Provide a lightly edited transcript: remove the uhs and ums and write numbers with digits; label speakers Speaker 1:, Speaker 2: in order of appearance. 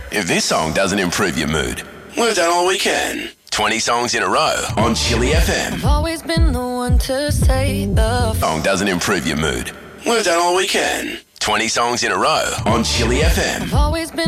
Speaker 1: If this song doesn't improve your mood,
Speaker 2: we've done all we can.
Speaker 1: 20 songs in a row on Chili FM.
Speaker 3: I've always been the one to say the
Speaker 1: Song doesn't improve your mood,
Speaker 2: we've done all we can.
Speaker 1: 20 songs in a row on Chili FM.
Speaker 3: I've always been